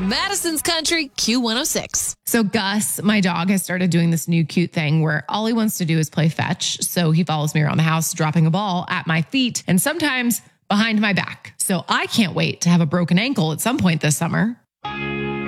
Madison's Country Q106. So Gus, my dog, has started doing this new cute thing where all he wants to do is play fetch. So he follows me around the house, dropping a ball at my feet and sometimes behind my back. So I can't wait to have a broken ankle at some point this summer.